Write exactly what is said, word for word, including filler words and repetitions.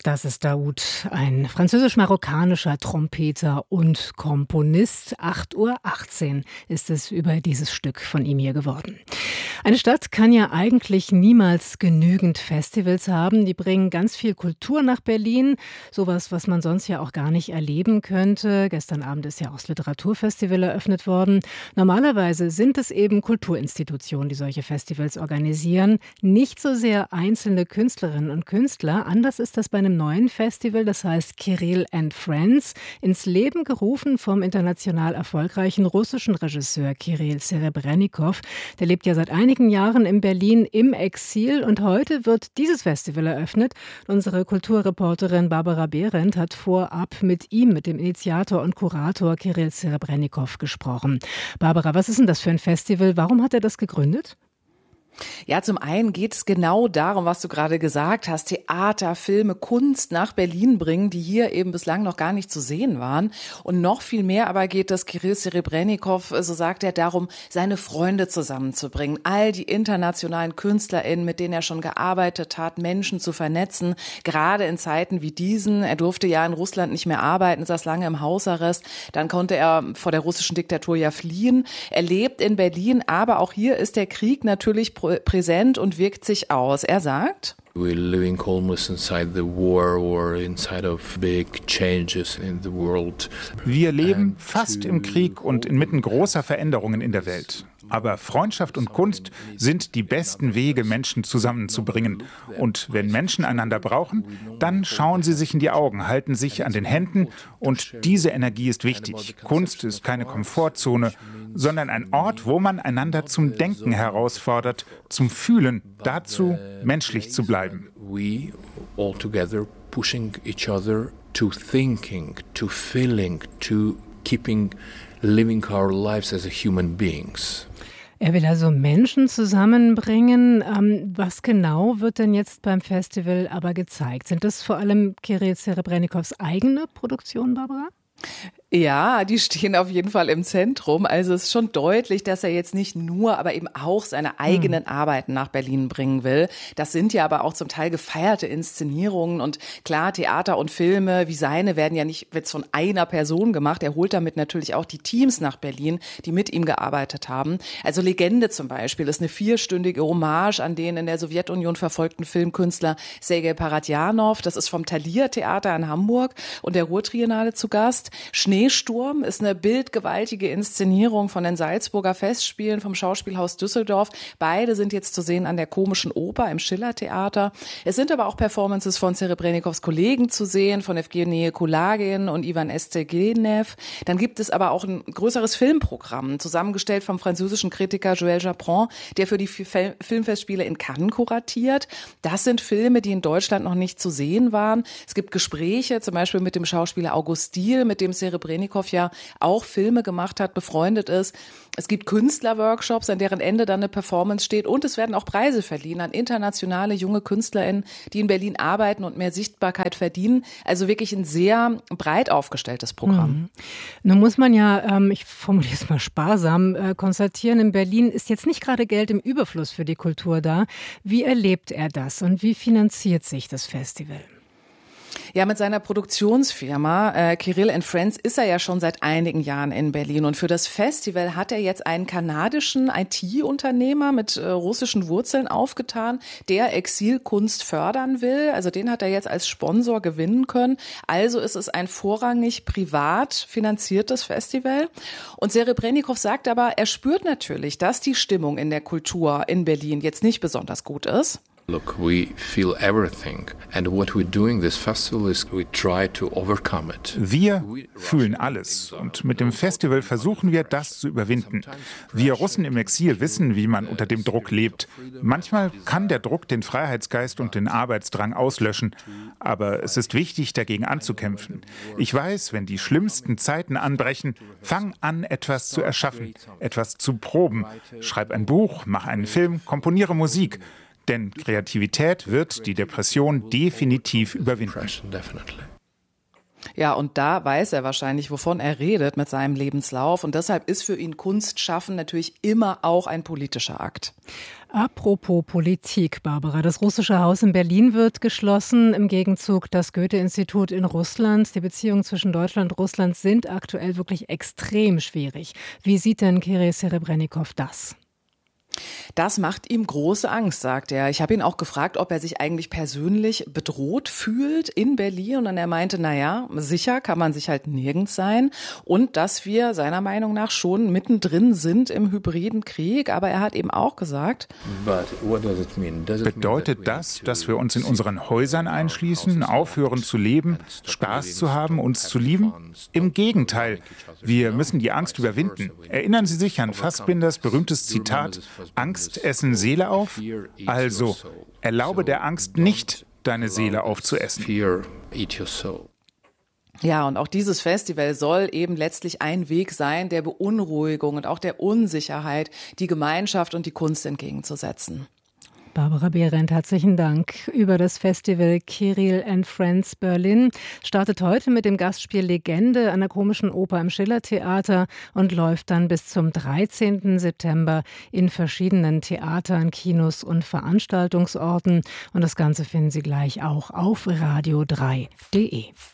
Das ist Daoud, ein französisch-marokkanischer Trompeter und Komponist. acht Uhr achtzehn ist es über dieses Stück von ihm hier geworden. Eine Stadt kann ja eigentlich niemals genügend Festivals haben. Die bringen ganz viel Kultur nach Berlin. Sowas, was man sonst ja auch gar nicht erleben könnte. Gestern Abend ist ja auch das Literaturfestival eröffnet worden. Normalerweise sind es eben Kulturinstitutionen, die solche Festivals organisieren. Nicht so sehr einzelne Künstlerinnen und Künstler. Anders ist das bei einem neuen Festival, das heißt Kirill and Friends, ins Leben gerufen vom international erfolgreichen russischen Regisseur Kirill Serebrennikov. Der lebt ja seit einigen Jahren in Berlin im Exil und heute wird dieses Festival eröffnet. Unsere Kulturreporterin Barbara Behrendt hat vorab mit ihm, mit dem Initiator und Kurator Kirill Serebrennikov gesprochen. Barbara, was ist denn das für ein Festival? Warum hat er das gegründet? Ja, zum einen geht es genau darum, was du gerade gesagt hast, Theater, Filme, Kunst nach Berlin bringen, die hier eben bislang noch gar nicht zu sehen waren. Und noch viel mehr aber geht es Kirill Serebrennikov, so sagt er, darum, seine Freunde zusammenzubringen, all die internationalen KünstlerInnen, mit denen er schon gearbeitet hat, Menschen zu vernetzen, gerade in Zeiten wie diesen. Er durfte ja in Russland nicht mehr arbeiten, saß lange im Hausarrest, dann konnte er vor der russischen Diktatur ja fliehen. Er lebt in Berlin, aber auch hier ist der Krieg natürlich präsent und wirkt sich aus. Er sagt: We're living almost inside the war or inside of big changes in the world. Wir leben fast im Krieg und inmitten großer Veränderungen in der Welt. Aber Freundschaft und Kunst sind die besten Wege, Menschen zusammenzubringen. Und wenn Menschen einander brauchen, dann schauen sie sich in die Augen, halten sich an den Händen. Und diese Energie ist wichtig. Kunst ist keine Komfortzone, sondern ein Ort, wo man einander zum Denken herausfordert, zum Fühlen, dazu menschlich zu bleiben. We all together pushing each other to thinking, to feeling, to keeping living our lives as a human beings. Er will also Menschen zusammenbringen. Ähm, was genau wird denn jetzt beim Festival aber gezeigt? Sind das vor allem Kirill Serebrenikovs eigene Produktion, Barbara? Ja, die stehen auf jeden Fall im Zentrum. Also es ist schon deutlich, dass er jetzt nicht nur, aber eben auch seine eigenen hm. Arbeiten nach Berlin bringen will. Das sind ja aber auch zum Teil gefeierte Inszenierungen. Und klar, Theater und Filme wie seine werden ja nicht jetzt von einer Person gemacht. Er holt damit natürlich auch die Teams nach Berlin, die mit ihm gearbeitet haben. Also Legende zum Beispiel ist eine vierstündige Hommage an den in der Sowjetunion verfolgten Filmkünstler Sergei Paradjanov. Das ist vom Thalia Theater in Hamburg und der Ruhrtriennale zu Gast. Schneesturm ist eine bildgewaltige Inszenierung von den Salzburger Festspielen vom Schauspielhaus Düsseldorf. Beide sind jetzt zu sehen an der Komischen Oper im Schiller-Theater. Es sind aber auch Performances von Serebrenikovs Kollegen zu sehen, von Evgenie Kulagin und Ivan Estegenev. Dann gibt es aber auch ein größeres Filmprogramm, zusammengestellt vom französischen Kritiker Joël Japron, der für die Filmfestspiele in Cannes kuratiert. Das sind Filme, die in Deutschland noch nicht zu sehen waren. Es gibt Gespräche, zum Beispiel mit dem Schauspieler August Diehl, mit dem Serebrennikov ja auch Filme gemacht hat, befreundet ist. Es gibt Künstlerworkshops, an deren Ende dann eine Performance steht und es werden auch Preise verliehen an internationale junge KünstlerInnen, die in Berlin arbeiten und mehr Sichtbarkeit verdienen. Also wirklich ein sehr breit aufgestelltes Programm. Mhm. Nun muss man ja, ähm, ich formuliere es mal sparsam, äh, konstatieren, in Berlin ist jetzt nicht gerade Geld im Überfluss für die Kultur da. Wie erlebt er das und wie finanziert sich das Festival? Ja, mit seiner Produktionsfirma äh, Kirill and Friends ist er ja schon seit einigen Jahren in Berlin. Und für das Festival hat er jetzt einen kanadischen I T-Unternehmer mit äh, russischen Wurzeln aufgetan, der Exilkunst fördern will. Also den hat er jetzt als Sponsor gewinnen können. Also ist es ein vorrangig privat finanziertes Festival. Und Serebrennikov sagt aber, er spürt natürlich, dass die Stimmung in der Kultur in Berlin jetzt nicht besonders gut ist. Look, we feel everything, and what we're doing this festival is we try to overcome it. Wir fühlen alles und mit dem Festival versuchen wir, das zu überwinden. Wir Russen im Exil wissen, wie man unter dem Druck lebt. Manchmal kann der Druck den Freiheitsgeist und den Arbeitsdrang auslöschen, aber es ist wichtig, dagegen anzukämpfen. Ich weiß, wenn die schlimmsten Zeiten anbrechen, fang an, etwas zu erschaffen, etwas zu proben. Schreib ein Buch, mach einen Film, komponiere Musik. Denn Kreativität wird die Depression definitiv überwinden. Ja, und da weiß er wahrscheinlich, wovon er redet mit seinem Lebenslauf. Und deshalb ist für ihn Kunstschaffen natürlich immer auch ein politischer Akt. Apropos Politik, Barbara. Das russische Haus in Berlin wird geschlossen. Im Gegenzug das Goethe-Institut in Russland. Die Beziehungen zwischen Deutschland und Russland sind aktuell wirklich extrem schwierig. Wie sieht denn Kirill Serebrennikov das? Das macht ihm große Angst, sagt er. Ich habe ihn auch gefragt, ob er sich eigentlich persönlich bedroht fühlt in Berlin. Und er meinte, naja, sicher kann man sich halt nirgends sein. Und dass wir seiner Meinung nach schon mittendrin sind im hybriden Krieg. Aber er hat eben auch gesagt, bedeutet das, dass wir uns in unseren Häusern einschließen, aufhören zu leben, Spaß zu haben, uns zu lieben? Im Gegenteil, wir müssen die Angst überwinden. Erinnern Sie sich an Fassbinders berühmtes Zitat, Angst essen Seele auf? Also, erlaube der Angst nicht, deine Seele aufzuessen. Ja, und auch dieses Festival soll eben letztlich ein Weg sein, der Beunruhigung und auch der Unsicherheit, die Gemeinschaft und die Kunst entgegenzusetzen. Barbara Behrendt, herzlichen Dank. Über das Festival Kirill and Friends Berlin startet heute mit dem Gastspiel Legende, einer komischen Oper im Schillertheater, und läuft dann bis zum dreizehnten September in verschiedenen Theatern, Kinos und Veranstaltungsorten. Und das Ganze finden Sie gleich auch auf radio drei punkt de.